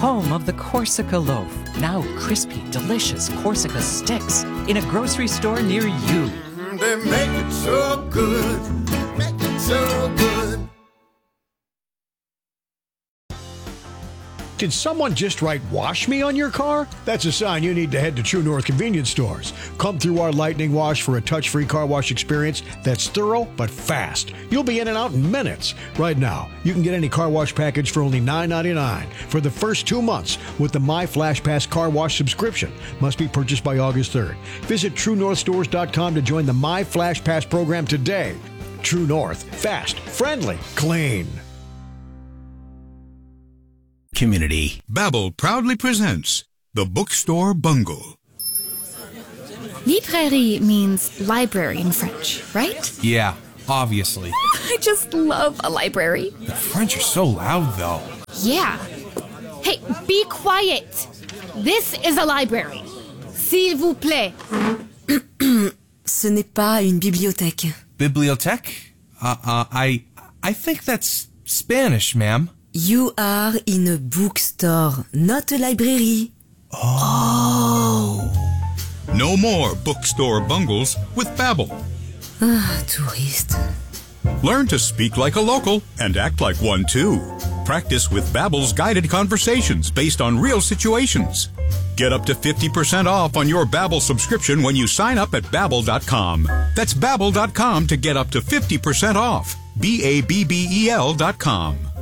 home of the Corsica loaf. Now crispy, delicious Corsica sticks in a grocery store near you. They make it so good, make it so good. Did someone just write "wash me" on your car? That's a sign you need to head to True North convenience stores. Come through our Lightning Wash for a touch-free car wash experience that's thorough but fast. You'll be in and out in minutes. Right now, you can get any car wash package for only $9.99 for the first 2 months with the My Flash Pass car wash subscription. Must be purchased by August 3rd. Visit TrueNorthStores.com to join the My Flash Pass program today. True North. Fast, friendly, clean. Community. Babbel proudly presents The Bookstore Bungle. Librairie means library in French, right? Yeah, obviously. I just love a library. The French are so loud, though. Yeah. Hey, be quiet. This is a library. S'il vous plaît. Ce n'est pas une bibliothèque. Bibliothèque? I think that's Spanish, ma'am. You are in a bookstore, not a library. Oh. No more bookstore bungles with Babbel. Ah, touriste. Learn to speak like a local and act like one too. Practice with Babbel's guided conversations based on real situations. Get up to 50% off on your Babbel subscription when you sign up at Babbel.com. That's Babbel.com to get up to 50% off. BABBEL.com.